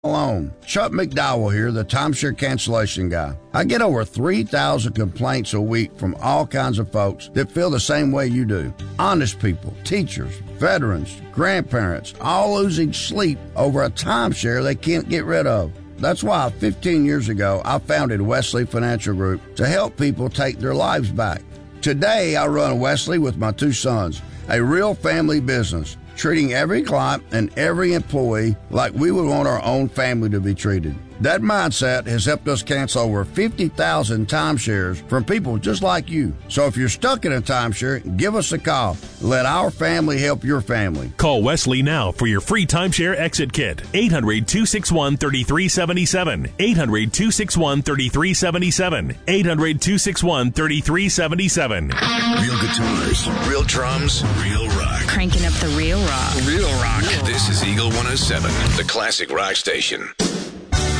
alone. Chuck McDowell here, the timeshare cancellation guy. I get over 3,000 complaints a week from all kinds of folks that feel the same way you do. Honest people, teachers, veterans, grandparents, all losing sleep over a timeshare they can't get rid of. That's why 15 years ago, I founded Wesley Financial Group to help people take their lives back. Today, I run Wesley with my two sons, a real family business, treating every client and every employee like we would want our own family to be treated. That mindset has helped us cancel over 50,000 timeshares from people just like you. So if you're stuck in a timeshare, give us a call. Let our family help your family. Call Wesley now for your free timeshare exit kit. 800-261-3377. 800-261-3377. 800-261-3377. Real guitars, real drums, real rock. Cranking up the real rock. Real rock. This is Eagle 107, the classic rock station.